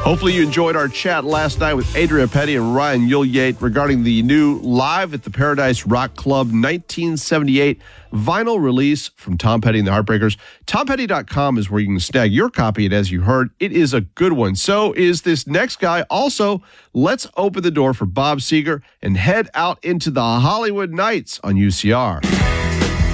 Hopefully you enjoyed our chat last night with Adria Petty and Ryan Ulyate regarding the new Live at the Paradise Rock Club 1978 vinyl release from Tom Petty and the Heartbreakers. TomPetty.com is where you can snag your copy, and as you heard, it is a good one. So is this next guy. Also, let's open the door for Bob Seger and head out into the Hollywood Nights on UCR.